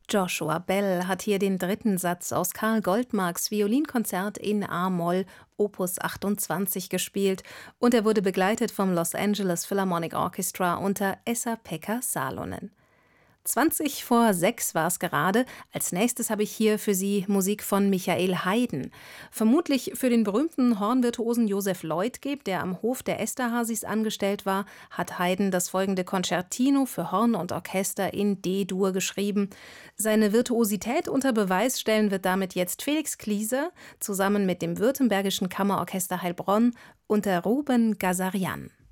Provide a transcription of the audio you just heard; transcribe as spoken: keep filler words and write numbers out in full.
Joshua Bell hat hier den dritten Satz aus Karl Goldmarks Violinkonzert in A-Moll Opus achtundzwanzig gespielt und er wurde begleitet vom Los Angeles Philharmonic Orchestra unter Esa-Pekka Salonen. zwanzig vor sechs war es gerade. Als nächstes habe ich hier für Sie Musik von Michael Haydn. Vermutlich für den berühmten Hornvirtuosen Joseph Leutgeb, der am Hof der Esterházys angestellt war, hat Haydn das folgende Concertino für Horn und Orchester in D-Dur geschrieben. Seine Virtuosität unter Beweis stellen wird damit jetzt Felix Klieser zusammen mit dem Württembergischen Kammerorchester Heilbronn unter Ruben Gazarian.